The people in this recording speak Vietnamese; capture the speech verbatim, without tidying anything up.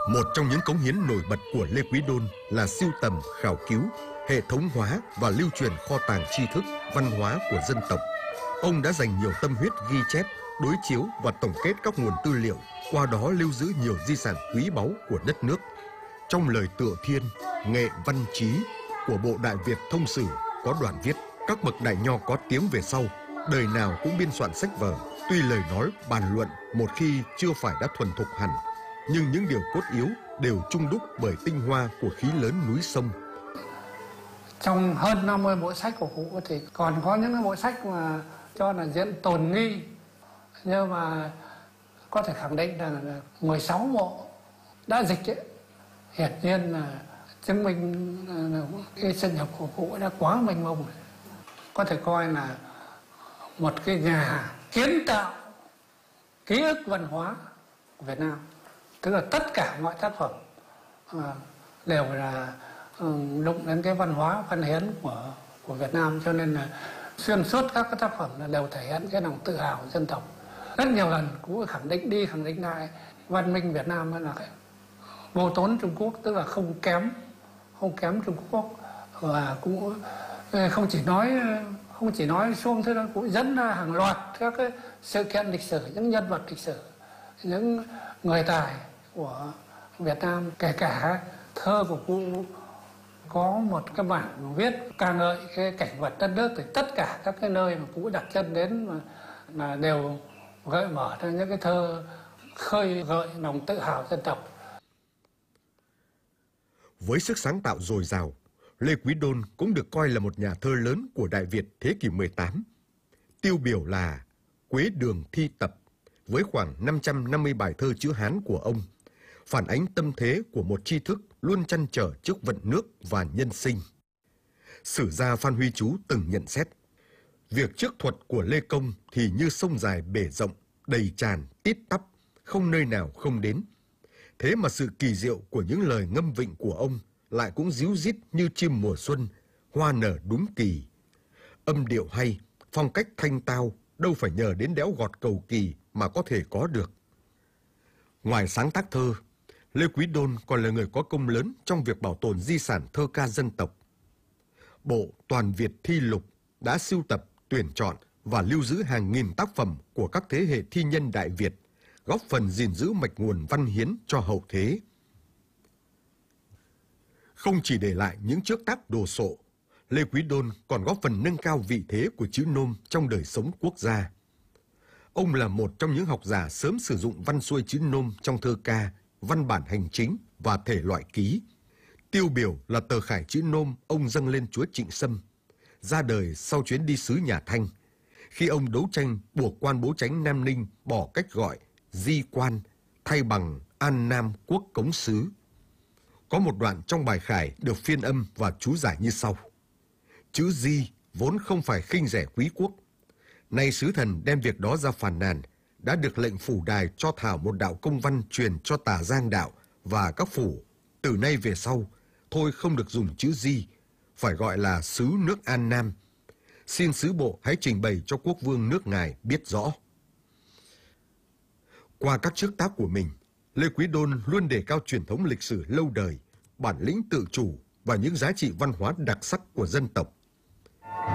Một trong những cống hiến nổi bật của Lê Quý Đôn là sưu tầm, khảo cứu, hệ thống hóa và lưu truyền kho tàng tri thức, văn hóa của dân tộc. Ông đã dành nhiều tâm huyết ghi chép, đối chiếu và tổng kết các nguồn tư liệu, qua đó lưu giữ nhiều di sản quý báu của đất nước. Trong lời tựa thiên, nghệ văn chí của Bộ Đại Việt Thông Sử có đoạn viết: các bậc đại nho có tiếng về sau, đời nào cũng biên soạn sách vở, tuy lời nói bàn luận một khi chưa phải đã thuần thục hẳn, nhưng những điều cốt yếu đều chung đúc bởi tinh hoa của khí lớn núi sông. Trong hơn năm mươi bộ sách của cụ thì còn có những bộ sách mà cho là diện tồn nghi, nhưng mà có thể khẳng định là mười sáu bộ đã dịch ấy. Hiển nhiên là chứng minh là cái sự nghiệp của cụ đã quá mênh mông, có thể coi là một cái nhà kiến tạo ký ức văn hóa của Việt Nam. Tức là tất cả mọi tác phẩm đều là đụng đến cái văn hóa văn hiến của của Việt Nam, cho nên là xuyên suốt các cái tác phẩm là đều thể hiện cái lòng tự hào dân tộc. Rất nhiều lần cũng khẳng định đi khẳng định lại văn minh Việt Nam là vô tốn Trung Quốc, tức là không kém không kém Trung Quốc, và cũng không chỉ nói không chỉ nói xuông thế đâu, cũng dẫn ra hàng loạt các cái sự kiện lịch sử, những nhân vật lịch sử, những người tài của Việt Nam, kể cả thơ của cụ có một cái bản viết ca ngợi cái cảnh vật đất nước, thì tất cả các cái nơi mà cụ đặt chân đến mà, mà đều gợi mở ra những cái thơ khơi gợi lòng tự hào dân tộc. Với sức sáng tạo dồi dào, Lê Quý Đôn cũng được coi là một nhà thơ lớn của Đại Việt thế kỷ mười tám. Tiêu biểu là Quế Đường Thi Tập với khoảng năm trăm năm mươi bài thơ chữ Hán của ông, phản ánh tâm thế của một tri thức luôn trăn trở trước vận nước và nhân sinh. Sử gia Phan Huy Chú từng nhận xét: việc trước thuật của Lê Công thì như sông dài bể rộng, đầy tràn, tít tắp, không nơi nào không đến. Thế mà sự kỳ diệu của những lời ngâm vịnh của ông lại cũng ríu rít như chim mùa xuân, hoa nở đúng kỳ. Âm điệu hay, phong cách thanh tao, đâu phải nhờ đến đẽo gọt cầu kỳ mà có thể có được. Ngoài sáng tác thơ, Lê Quý Đôn còn là người có công lớn trong việc bảo tồn di sản thơ ca dân tộc. Bộ Toàn Việt Thi Lục đã sưu tập, tuyển chọn và lưu giữ hàng nghìn tác phẩm của các thế hệ thi nhân Đại Việt, góp phần gìn giữ mạch nguồn văn hiến cho hậu thế. Không chỉ để lại những trước tác đồ sộ, Lê Quý Đôn còn góp phần nâng cao vị thế của chữ nôm trong đời sống quốc gia. Ông là một trong những học giả sớm sử dụng văn xuôi chữ nôm trong thơ ca, văn bản hành chính và thể loại ký. Tiêu biểu là tờ khải chữ nôm ông dâng lên chúa Trịnh Sâm, ra đời sau chuyến đi sứ nhà Thanh, khi ông đấu tranh buộc quan bố chánh Nam Ninh bỏ cách gọi di quan, thay bằng an nam quốc cống sứ. Có một đoạn trong bài khải được phiên âm và chú giải như sau: chữ di vốn không phải khinh rẻ quý quốc. Nay sứ thần đem việc đó ra phàn nàn, đã được lệnh phủ đài cho thảo một đạo công văn truyền cho Tả Giang đạo và các phủ. Từ nay về sau, thôi không được dùng chữ di, phải gọi là sứ nước An Nam. Xin sứ bộ hãy trình bày cho quốc vương nước ngài biết rõ. Qua các trước tác của mình, Lê Quý Đôn luôn đề cao truyền thống lịch sử lâu đời, bản lĩnh tự chủ và những giá trị văn hóa đặc sắc của dân tộc.